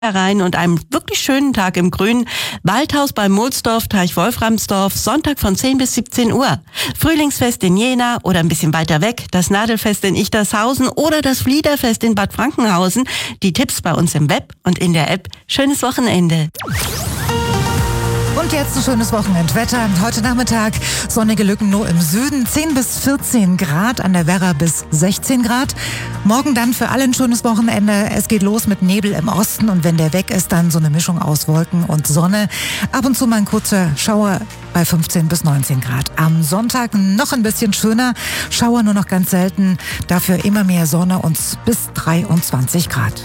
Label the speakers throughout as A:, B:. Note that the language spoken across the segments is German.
A: Herein und einem wirklich schönen Tag im Grünen. Waldhaus bei Mohlsdorf, Teich Wolframsdorf, Sonntag von 10 bis 17 Uhr. Frühlingsfest in Jena oder ein bisschen weiter weg, das Nadelfest in Ichtershausen oder das Fliederfest in Bad Frankenhausen. Die Tipps bei uns im Web und in der App. Schönes Wochenende.
B: Und jetzt ein schönes Wochenendwetter. Heute Nachmittag sonnige Lücken nur im Süden, 10 bis 14 Grad, an der Werra bis 16 Grad. Morgen dann für alle ein schönes Wochenende. Es geht los mit Nebel im Osten und wenn der weg ist, dann so eine Mischung aus Wolken und Sonne. Ab und zu mal ein kurzer Schauer bei 15 bis 19 Grad. Am Sonntag noch ein bisschen schöner, Schauer nur noch ganz selten, dafür immer mehr Sonne und bis 23 Grad.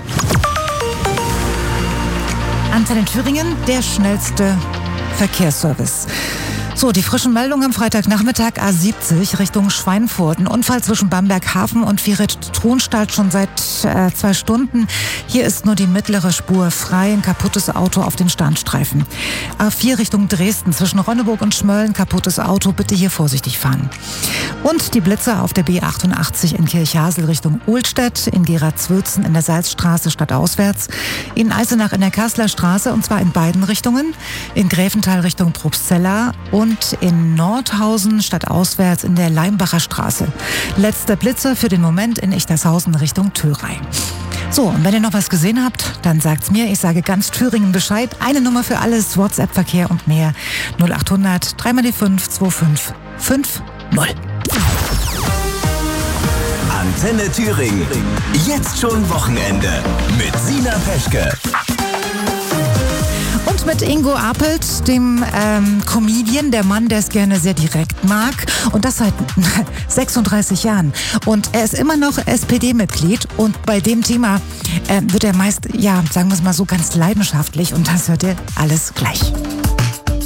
B: Antenne Thüringen, der schnellste Verkehrsservice. So, die frischen Meldungen am Freitagnachmittag A70 Richtung Schweinfurt. Ein Unfall zwischen Bamberg-Hafen und Viret-Tronstadt schon seit 2 Stunden. Hier ist nur die mittlere Spur frei, ein kaputtes Auto auf dem Standstreifen. A4 Richtung Dresden zwischen Ronneburg und Schmölln, kaputtes Auto, bitte hier vorsichtig fahren. Und die Blitzer auf der B88 in Kirchhasel Richtung Ohlstedt, in Gera-Zwölzen in der Salzstraße stadtauswärts, in Eisenach in der Kasseler Straße und zwar in beiden Richtungen, in Gräfenthal Richtung Probstzella und in Nordhausen stadtauswärts in der Leimbacher Straße. Letzter Blitzer für den Moment in Ichtershausen Richtung Thürei. So, und wenn ihr noch was gesehen habt, dann sagt's mir. Ich sage ganz Thüringen Bescheid. Eine Nummer für alles, WhatsApp-Verkehr und mehr. 0800 3 mal die 5 25 50.
C: Antenne Thüringen. Jetzt schon Wochenende mit Sina Peschke.
B: Und mit Ingo Appelt, dem Comedian, der Mann, der es gerne sehr direkt mag. Und das seit 36 Jahren. Und er ist immer noch SPD-Mitglied. Und bei dem Thema wird er meist, ja, sagen wir es mal so, ganz leidenschaftlich. Und das hört ihr alles gleich.